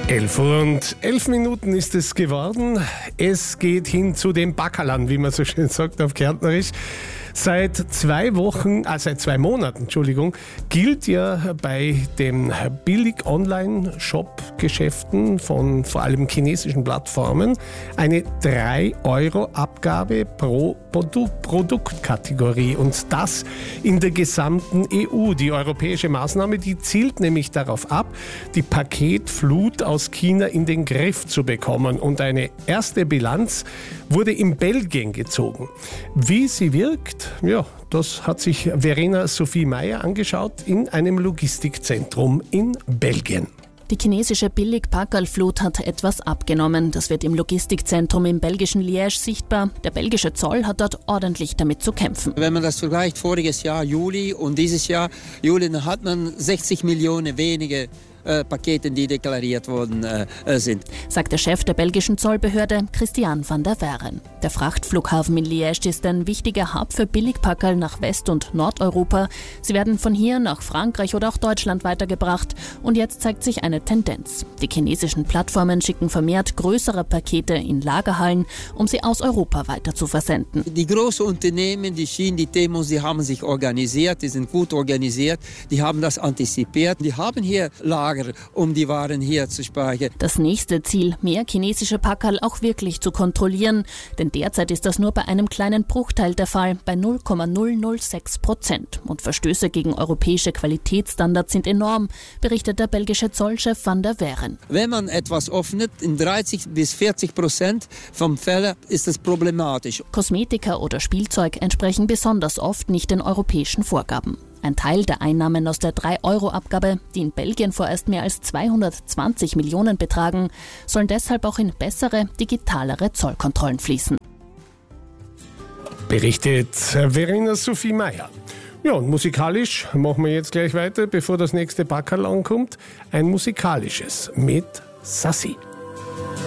11:11 ist es geworden. Es geht hin zu den Backerln, wie man so schön sagt auf Kärntnerisch. Seit 2 Monaten, gilt ja bei den Billig-Online-Shop-Geschäften von vor allem chinesischen Plattformen eine 3-Euro-Abgabe pro Produktkategorie und das in der gesamten EU. Die europäische Maßnahme, die zielt nämlich darauf ab, die Paketflut aus China in den Griff zu bekommen und eine erste Bilanz wurde in Belgien gezogen. Wie sie wirkt, ja, das hat sich Verena Sophie Meyer angeschaut in einem Logistikzentrum in Belgien. Die chinesische Billig-Packerlflut hat etwas abgenommen. Das wird im Logistikzentrum im belgischen Liège sichtbar. Der belgische Zoll hat dort ordentlich damit zu kämpfen. Wenn man das vergleicht, voriges Jahr Juli und dieses Jahr Juli, dann hat man 60 Millionen wenige Pakete, die deklariert worden sind. Sagt der Chef der belgischen Zollbehörde, Christian van der Veeren. Der Frachtflughafen in Liège ist ein wichtiger Hub für Billigpackerl nach West- und Nordeuropa. Sie werden von hier nach Frankreich oder auch Deutschland weitergebracht. Und jetzt zeigt sich eine Tendenz. Die chinesischen Plattformen schicken vermehrt größere Pakete in Lagerhallen, um sie aus Europa weiter zu versenden. Die großen Unternehmen, die Schienen, die Demos, die haben sich organisiert, die sind gut organisiert, die haben das antizipiert, die haben hier Lager, um die Waren hier zu speichern. Das nächste Ziel, mehr chinesische Packerl auch wirklich zu kontrollieren. Denn derzeit ist das nur bei einem kleinen Bruchteil der Fall, bei 0,006%. Und Verstöße gegen europäische Qualitätsstandards sind enorm, berichtet der belgische Zollchef van der Veeren. Wenn man etwas öffnet, in 30-40% von Fällen ist es problematisch. Kosmetika oder Spielzeug entsprechen besonders oft nicht den europäischen Vorgaben. Ein Teil der Einnahmen aus der 3-Euro-Abgabe, die in Belgien vorerst mehr als 220 Millionen betragen, sollen deshalb auch in bessere, digitalere Zollkontrollen fließen. Berichtet Verena Sophie Meyer. Ja, und musikalisch machen wir jetzt gleich weiter, bevor das nächste Backerl ankommt. Ein musikalisches mit Sassi.